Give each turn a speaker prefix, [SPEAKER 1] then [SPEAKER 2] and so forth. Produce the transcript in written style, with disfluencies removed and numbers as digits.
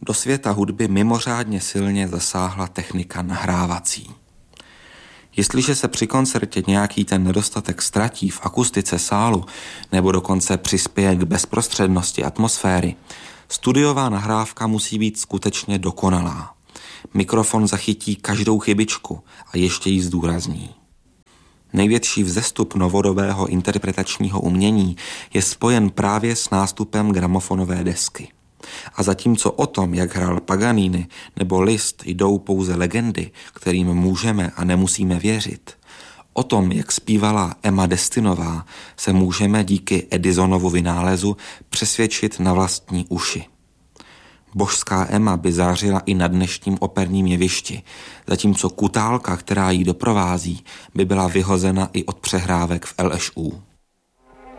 [SPEAKER 1] do světa hudby mimořádně silně zasáhla technika nahrávací. Jestliže se při koncertě nějaký ten nedostatek ztratí v akustice sálu nebo dokonce přispěje k bezprostřednosti atmosféry, studiová nahrávka musí být skutečně dokonalá. Mikrofon zachytí každou chybičku a ještě ji zdůrazní. Největší vzestup novodobého interpretačního umění je spojen právě s nástupem gramofonové desky. A zatímco o tom, jak hrál Paganini nebo Liszt, jdou pouze legendy, kterým můžeme a nemusíme věřit, o tom, jak zpívala Emma Destinová, se můžeme díky Edisonovu vynálezu přesvědčit na vlastní uši. Božská Emma by zářila i na dnešním operním jevišti, zatímco kutálka, která ji doprovází, by byla vyhozena i od přehrávek v LŠU.